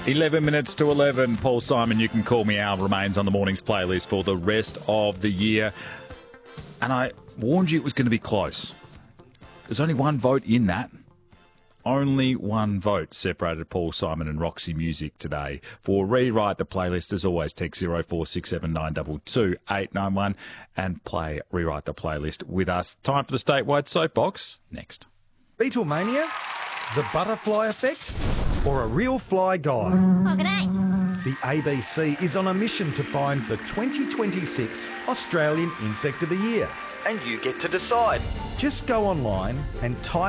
11 minutes to 11. Paul Simon, You Can Call Me Al, remains on the morning's playlist for the rest of the year. And I warned you it was going to be close. There's only one vote in that. Only one vote separated Paul Simon and Roxy Music today. For Rewrite the Playlist, as always, text 0467922891 and play Rewrite the Playlist with us. Time for the statewide soapbox. Next. Beatlemania? The butterfly effect? Or a real fly guy? Oh, g'day. The ABC is on a mission to find the 2026 Australian Insect of the Year. And you get to decide. Just go online and type